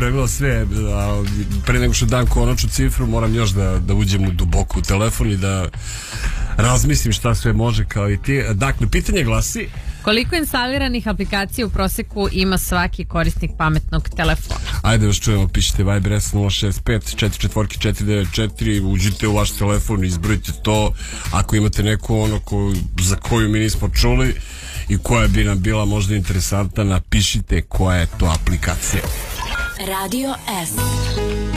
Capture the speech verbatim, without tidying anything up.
pregledao sve, a pre nego što dam konačnu cifru moram još da, da uđem u duboko u telefon i da razmislim šta sve može kao i ti. Dakle, pitanje glasi: koliko instaliranih aplikacija u proseku ima svaki korisnik pametnog telefona? Ajde još čujemo, pišite Viber S nula šest pet četiri četiri četiri devet četiri, uđite u vaš telefon, izbrojite to. Ako imate neku ono ko, za koju mi nismo čuli i koja bi nam bila možda interesantna, napišite koja je to aplikacija. Radio S.